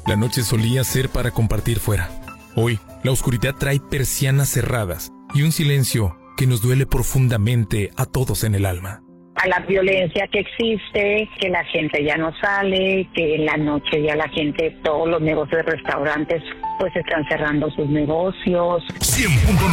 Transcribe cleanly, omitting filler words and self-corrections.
La noche solía ser para compartir fuera. Hoy, la oscuridad trae persianas cerradas y un silencio que nos duele profundamente a todos en el alma. A la violencia que existe, que la gente ya no sale, que en la noche ya la gente, todos los negocios de restaurantes, pues están cerrando sus negocios. 100.9